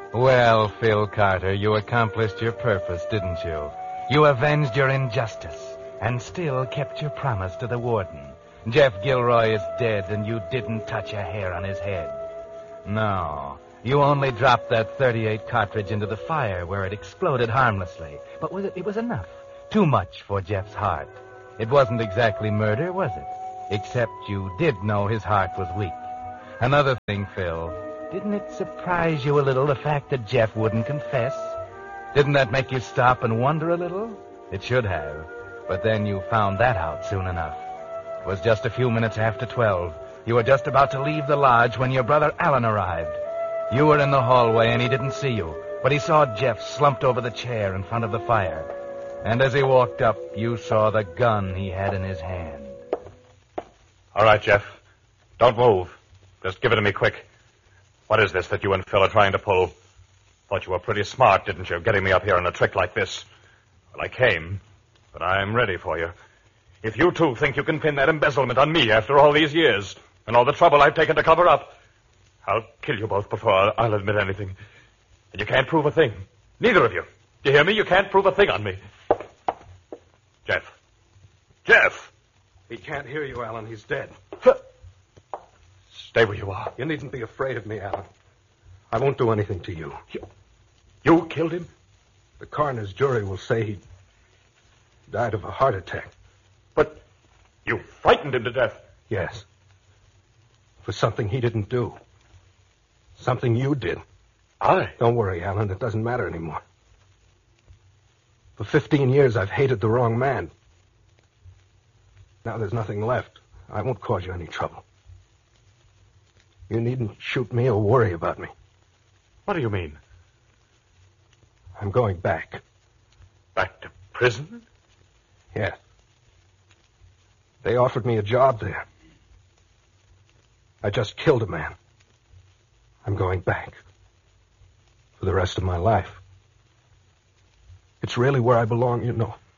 Well, Phil Carter, you accomplished your purpose, didn't you? You avenged your injustice and still kept your promise to the warden. Jeff Gilroy is dead, and you didn't touch a hair on his head. No, you only dropped that .38 cartridge into the fire where it exploded harmlessly. But it was enough. Too much for Jeff's heart. It wasn't exactly murder, was it? Except you did know his heart was weak. Another thing, Phil, didn't it surprise you a little, the fact that Jeff wouldn't confess? Didn't that make you stop and wonder a little? It should have. But then you found that out soon enough. It was just a few minutes after 12. You were just about to leave the lodge when your brother Alan arrived. You were in the hallway and he didn't see you, but he saw Jeff slumped over the chair in front of the fire. And as he walked up, you saw the gun he had in his hand. All right, Jeff. Don't move. Just give it to me quick. What is this that you and Phil are trying to pull? Thought you were pretty smart, didn't you, getting me up here on a trick like this? Well, I came, but I'm ready for you. If you two think you can pin that embezzlement on me after all these years and all the trouble I've taken to cover up, I'll kill you both before I'll admit anything. And you can't prove a thing. Neither of you. You hear me? You can't prove a thing on me. Jeff. Jeff! He can't hear you, Alan. He's dead. Stay where you are. You needn't be afraid of me, Alan. I won't do anything to you. You killed him? The coroner's jury will say he died of a heart attack. But you frightened him to death. Yes. For something he didn't do. Something you did. I? Don't worry, Alan. It doesn't matter anymore. For 15 years, I've hated the wrong man. Now there's nothing left. I won't cause you any trouble. You needn't shoot me or worry about me. What do you mean? I'm going back. Back to prison? Yes. They offered me a job there. I just killed a man. I'm going back. For the rest of my life. It's really where I belong, you know.